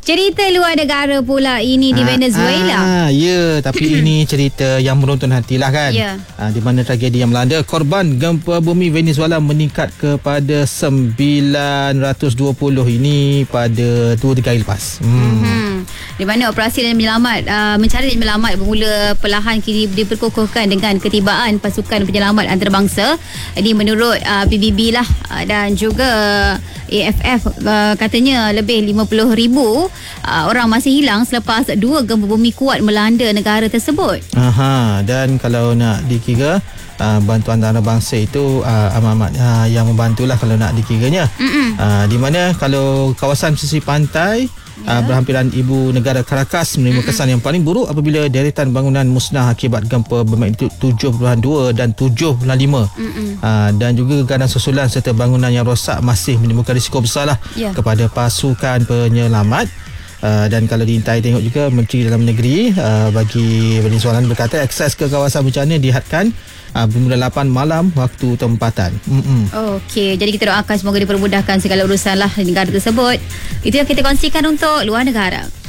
Cerita luar negara pula ini di Venezuela. Ya, tapi ini cerita yang meruntun hatilah kan. Di mana tragedi yang melanda korban gempa bumi Venezuela meningkat kepada 920 ini pada 2-3 hari lepas. Di mana operasi dan menyelamat mencari dan menyelamat bermula perlahan kini diperkukuhkan dengan ketibaan pasukan penyelamat antarabangsa. Ini menurut PBB lah, dan juga AFF katanya lebih 50,000 orang masih hilang selepas 2 gempa bumi kuat melanda negara tersebut. Dan kalau nak dikira bantuan antarabangsa itu amat yang membantulah kalau nak dikiranya. Di mana kalau kawasan pesisir pantai berhampiran ibu negara Caracas menerima kesan yang paling buruk apabila deretan bangunan musnah akibat gempa bermagnitudo 7.2 dan 7.5. Dan juga gegaran susulan serta bangunan yang rosak masih menimbulkan risiko besarlah kepada pasukan penyelamat. Dan kalau diintai tengok juga Menteri Dalam Negeri bagi Venezuela berkata akses ke kawasan bencana dihadkan bermula 8 malam waktu tempatan. Okey, jadi kita doakan semoga dipermudahkan segala urusan lah di negara tersebut. Itu yang kita kongsikan untuk luar negara.